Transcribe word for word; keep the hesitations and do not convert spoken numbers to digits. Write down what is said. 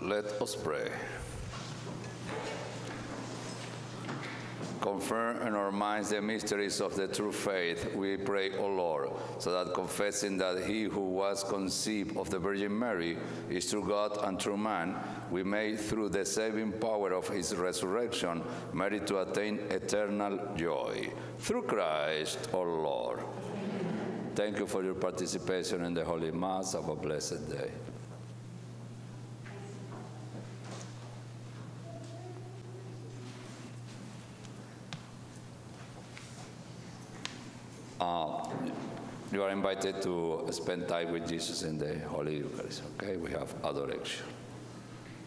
Let us pray. Confirm in our minds the mysteries of the true faith, we pray, O Lord, so that confessing that he who was conceived of the Virgin Mary is true God and true man, we may, through the saving power of his resurrection, merit to attain eternal joy. Through Christ, our Lord. Thank you for your participation in the Holy Mass. Have a blessed day. Uh, you are invited to spend time with Jesus in the Holy Eucharist, okay? We have adoration.